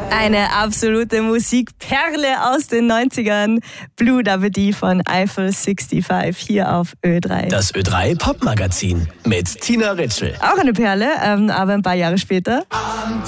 Eine absolute Musikperle aus den 90ern. Blue Dabba Dee von Eiffel 65 hier auf Ö3. Das Ö3 Popmagazin mit Tina Ritschl. Auch eine Perle, aber ein paar Jahre später.